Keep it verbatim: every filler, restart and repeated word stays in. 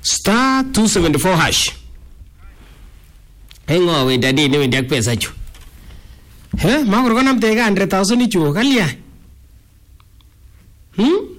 star two seventy-four hash. Engo we dadi ni wendak pesa chu. He, makuro kanam tega one hundred thousand ichu kalia. Hmm?